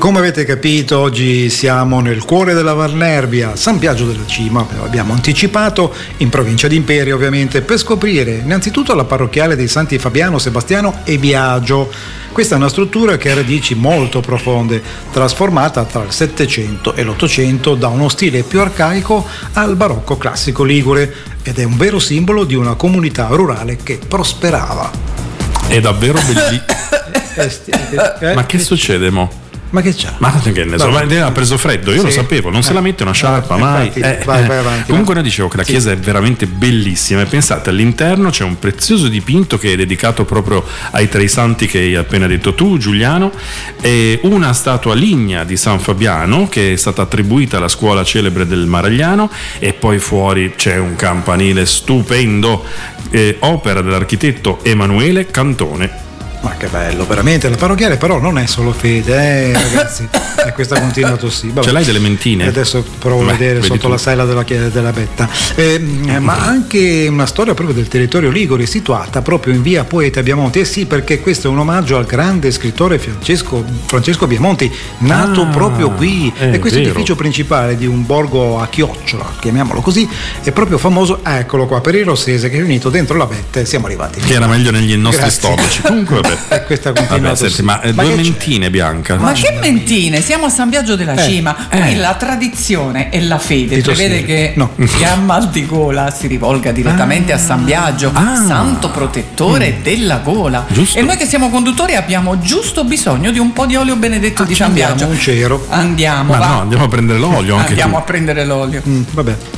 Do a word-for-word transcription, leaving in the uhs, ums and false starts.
come avete capito, oggi siamo nel cuore della Val Nerbia, San Biagio della Cima, ve lo abbiamo anticipato, in provincia di Imperia ovviamente, per scoprire innanzitutto la parrocchiale dei Santi Fabiano, Sebastiano e Biagio. Questa è una struttura che ha radici molto profonde, trasformata tra il Settecento e l'Ottocento da uno stile più arcaico al barocco classico ligure, ed è un vero simbolo di una comunità rurale che prosperava. È davvero bellissimo. eh, Ma che succede, mo? Ma che c'ha? Ma che ne so, ha preso freddo, io sì. Lo sapevo, non eh. se la mette una sciarpa eh, mai. Infatti, eh, vai, vai avanti, Comunque vai. noi dicevo che la sì. chiesa è veramente bellissima e pensate, all'interno c'è un prezioso dipinto che è dedicato proprio ai tre santi che hai appena detto tu, Giuliano, e una statua lignea di San Fabiano che è stata attribuita alla scuola celebre del Maragliano, e poi fuori c'è un campanile stupendo, eh, opera dell'architetto Emanuele Cantone. Ma che bello, veramente. La parrocchiale però non è solo fede, eh, ragazzi. E questa continua a tossire. Ce l'hai delle mentine? Adesso provo a vedere sotto tu. La sella della, della Betta. Eh, ma anche una storia proprio del territorio ligure, situata proprio in via Poeta Biamonti. Eh sì, perché questo è un omaggio al grande scrittore Francesco, Francesco Biamonti, nato ah, proprio qui. E questo vero. Edificio principale di un borgo a chiocciola, chiamiamolo così, è proprio famoso, eccolo qua, per il Rossese, che è unito dentro la Vetta e siamo arrivati. Che era meglio negli nostri Grazie. stomaci. Comunque, vabbè. E questa continua vabbè, senti, ma, ma due mentine, Bianca. Ma che mentine? Siamo a San Biagio della Eh, Cima. eh. Qui la tradizione e la fede Tito prevede Siri. che No. chi ha mal di gola si rivolga direttamente ah. a San Biagio, ah. santo protettore mm. della gola. Giusto. E noi che siamo conduttori abbiamo giusto bisogno di un po' di olio benedetto di San Biagio. Un cero. Andiamo, Ma va. no, andiamo a prendere l'olio anche Andiamo tu. a prendere l'olio. Mm, vabbè.